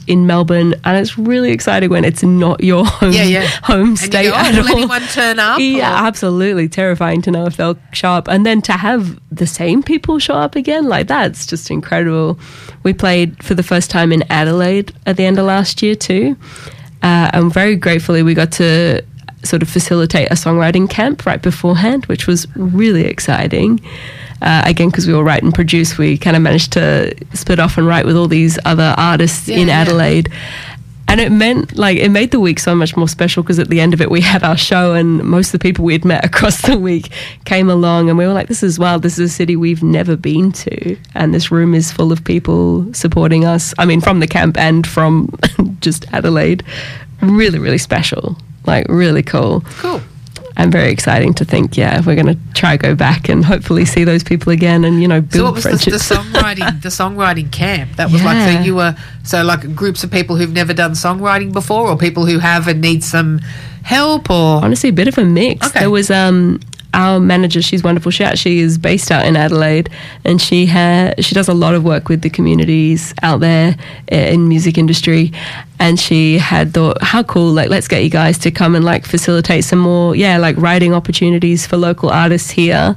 in Melbourne, and it's really exciting when it's not your home state at all. Will anyone turn up? Yeah, absolutely. Terrifying to know if they'll show up. And then to have the same people show up again, like that's just incredible. We played for the first time in Adelaide at the end of last year too. And very gratefully we got to sort of facilitate a songwriting camp right beforehand, which was really exciting. Again, because we all write and produce, we kind of managed to split off and write with all these other artists in Adelaide. And it made the week so much more special because at the end of it, we had our show and most of the people we had met across the week came along and we were like, this is wild. This is a city we've never been to. And this room is full of people supporting us. I mean, from the camp and from just Adelaide. Really, really special. Like, really cool. Cool. And very exciting to think, we're going to try go back and hopefully see those people again and, build so what was friendships. the songwriting camp? That was like groups of people who've never done songwriting before or people who have and need some help or? Honestly, a bit of a mix. Okay. There was our manager, she's wonderful. She actually is based out in Adelaide and she does a lot of work with the communities out there in music industry. And she had thought, how cool, like, let's get you guys to come and, like, facilitate some more, writing opportunities for local artists here.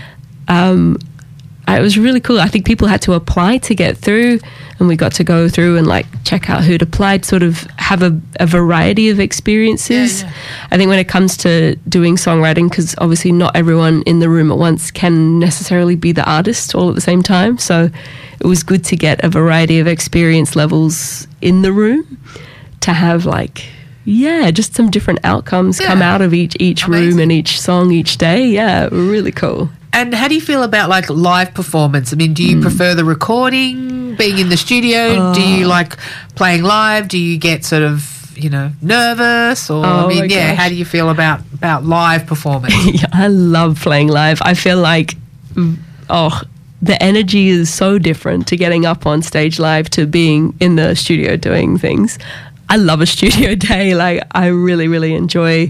It was really cool. I think people had to apply to get through and we got to go through and, like, check out who'd applied, sort of have a variety of experiences. Yeah. I think when it comes to doing songwriting, because obviously not everyone in the room at once can necessarily be the artist all at the same time. So it was good to get a variety of experience levels in the room to have, like, just some different outcomes come out of each room and each song each day. Yeah, really cool. And how do you feel about, like, live performance? I mean, do you prefer the recording, being in the studio? Do you like playing live? Do you get sort of, nervous? Or, how do you feel about live performance? I love playing live. I feel like, the energy is so different to getting up on stage live to being in the studio doing things. I love a studio day. Like, I really, really enjoy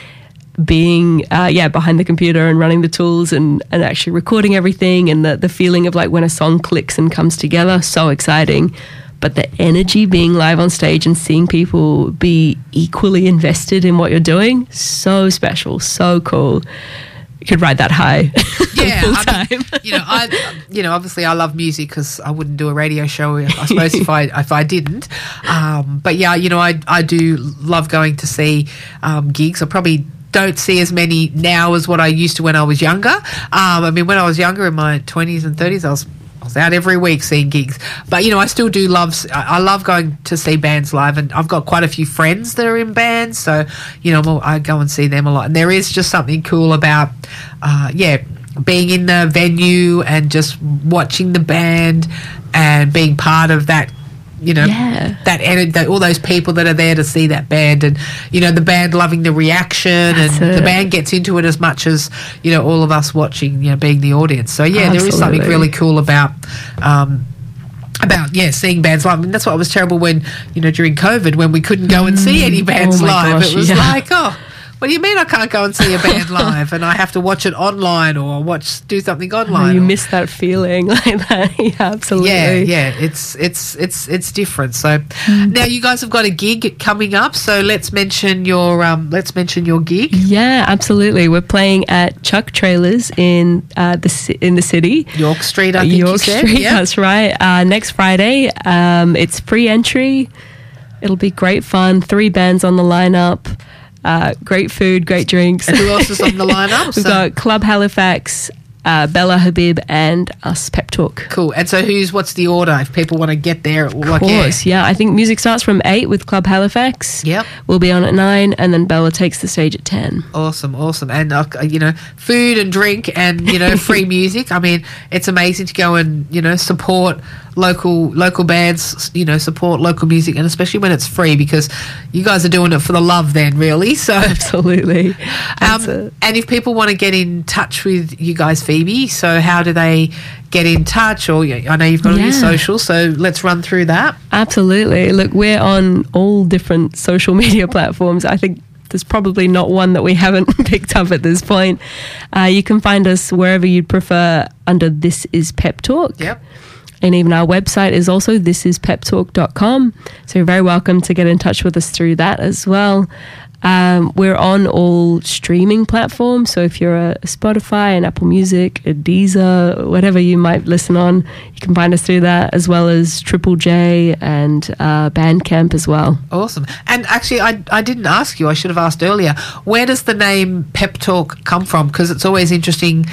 being behind the computer and running the tools and actually recording everything and the feeling of, like, when a song clicks and comes together, so exciting. But the energy being live on stage and seeing people be equally invested in what you're doing, so special, so cool. You could ride that high full time. Obviously I love music because I wouldn't do a radio show, I suppose, if I didn't. But I do love going to see gigs. I probably don't see as many now as what I used to when I was younger. When I was younger in my 20s and 30s, I was out every week seeing gigs. But, I still do I love going to see bands live, and I've got quite a few friends that are in bands, so, I go and see them a lot. And there is just something cool about, being in the venue and just watching the band and being part of that, that energy, all those people that are there to see that band, and the band loving the reaction. That's and the band gets into it as much as all of us watching, being the audience. So there is something really cool about seeing bands live. I mean, that's what was terrible when during COVID when we couldn't go and see any bands live. It was like, what do you mean I can't go and see a band live and I have to watch it online or do something online? You miss that feeling like that. Yeah, absolutely. Yeah. It's different. So now you guys have got a gig coming up. So let's mention your gig. Yeah, absolutely. We're playing at Chuck Trailers in the city. York Street, I think you said. Street, that's right. Next Friday. It's free entry. It'll be great fun. 3 bands on the lineup. Great food, great drinks. And who else is on the lineup? We've got Club Halifax, Bella Habib, and us, Pep Talk. Cool. And so what's the order if people want to get there? Of course, I think music starts from 8 with Club Halifax. Yep. We'll be on at 9 and then Bella takes the stage at 10. Awesome. And, food and drink and, free music. I mean, it's amazing to go and, support local bands, support local music, and especially when it's free, because you guys are doing it for the love then, really. So absolutely. And if people want to get in touch with you guys, Phoebe, so how do they get in touch? Or I know you've got all your socials, so let's run through that. Absolutely. Look, we're on all different social media platforms. I think there's probably not one that we haven't picked up at this point. You can find us wherever you'd prefer under This Is Pep Talk. Yep. And even our website is also thisispeptalk.com. So you're very welcome to get in touch with us through that as well. We're on all streaming platforms. So if you're a Spotify, an Apple Music, a Deezer, whatever you might listen on, you can find us through that, as well as Triple J and Bandcamp as well. Awesome. And actually, I didn't ask you. I should have asked earlier. Where does the name Pep Talk come from? Because it's always interesting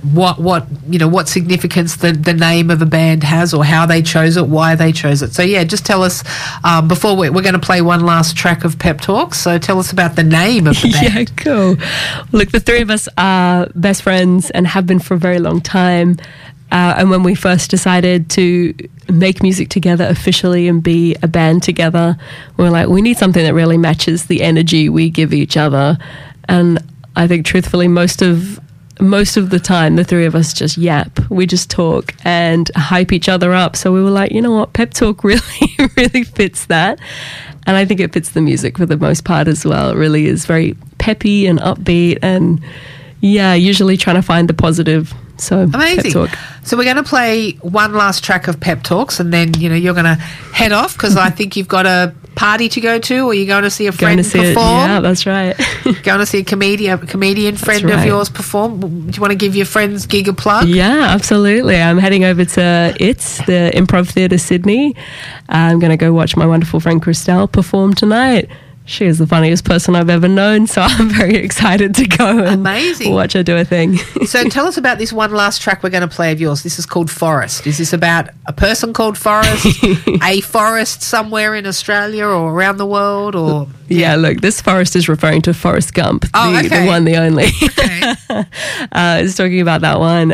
what significance the name of a band has, or how they chose it, why they chose it. So yeah, just tell us before we're going to play one last track of Pep Talk. So tell us about the name of the band. Yeah, cool. Look, the three of us are best friends and have been for a very long time. And when we first decided to make music together officially and be a band together, we were like, we need something that really matches the energy we give each other. And I think truthfully, most of the time, the three of us just yap. We just talk and hype each other up. So we were like, you know what, Pep Talk really fits that. And I think it fits the music for the most part as well. It really is very peppy and upbeat, and yeah, usually trying to find the positive. So amazing. Pep Talk. So we're going to play one last track of Pep Talks, and then you're going to head off, because I think you've got a party to go to, or you're going to see a friend perform. Yeah, that's right. Going to see a comedian friend of yours perform. Do you want to give your friend's gig a plug? Yeah, absolutely. I'm heading over to the Improv Theatre Sydney. I'm going to go watch my wonderful friend Christelle perform tonight. She is the funniest person I've ever known, so I'm very excited to go and watch her do a thing. So tell us about this one last track we're going to play of yours. This is called Forest. Is this about a person called Forest, a forest somewhere in Australia or around the world? Or yeah, look, this forest is referring to Forrest Gump, the one, the only. Okay. It's talking about that one.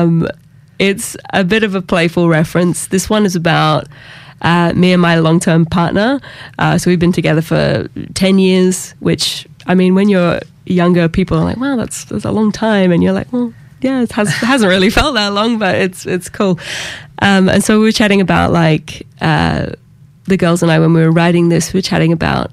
It's a bit of a playful reference. This one is about me and my long-term partner. So we've been together for 10 years, which, I mean, when you're younger, people are like, wow, that's a long time. And you're like, well, yeah, it hasn't really felt that long, but it's cool. And so we were chatting about, like, the girls and I, when we were writing this, we were chatting about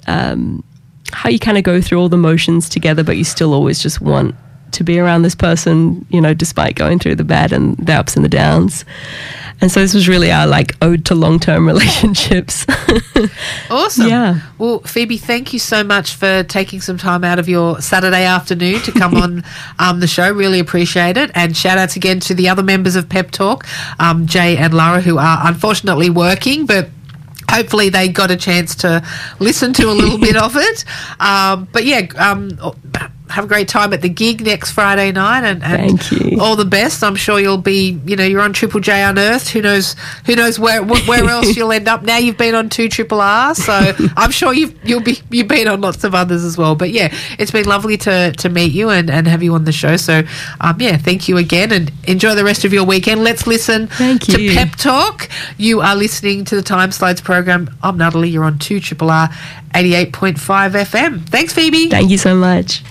how you kind of go through all the motions together, but you still always just want to be around this person, despite going through the bad and the ups and the downs. And so this was really our ode to long-term relationships. Awesome. Yeah. Well, Phoebe, thank you so much for taking some time out of your Saturday afternoon to come on the show. Really appreciate it. And shout outs again to the other members of Pep Talk, Jay and Lara, who are unfortunately working, but hopefully they got a chance to listen to a little bit of it. But yeah, have a great time at the gig next Friday night, and thank you. All the best. I'm sure you'll be, you're on Triple J Unearthed. Who knows where else you'll end up. Now you've been on 2 Triple R, so I'm sure you've been on lots of others as well. But yeah, it's been lovely to meet you and have you on the show. So yeah, thank you again, and enjoy the rest of your weekend. Let's listen to Pep Talk. You are listening to the Time Slides program. I'm Natalie. You're on 2 Triple R 88.5 FM. Thanks, Phoebe. Thank you so much.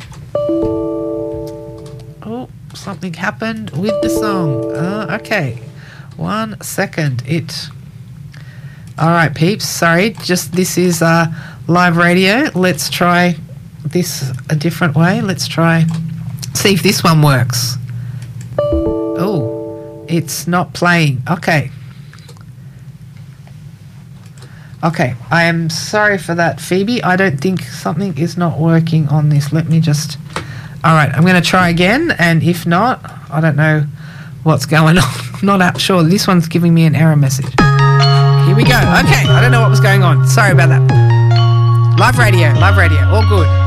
Oh, something happened with the song. Okay. 1 second. All right, peeps. Sorry. This is live radio. Let's try this a different way. Let's see if this one works. Oh, it's not playing. Okay. I am sorry for that, Phoebe. I don't think something is not working on this. Let me just... All right, I'm going to try again, and if not, I don't know what's going on. I'm not sure. This one's giving me an error message. Here we go. Okay, I don't know what was going on. Sorry about that. Live radio, all good.